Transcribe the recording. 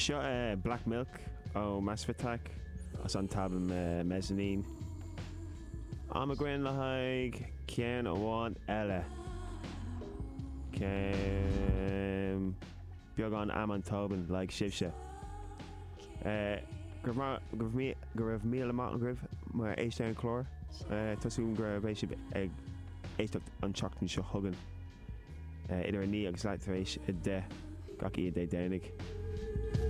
Seo Black Milk ó Masfatac as an tabal mezzanine. Am a grin le haig cén óháin eile. Beag an am an taban like sibse. Go raibh míle amach an gribh mar éiste an chlór. Tásún go raibh éisi ag éisteach an teachtain seo thugan. Idir a ní agus leit tar éis i de gach iad é déananig.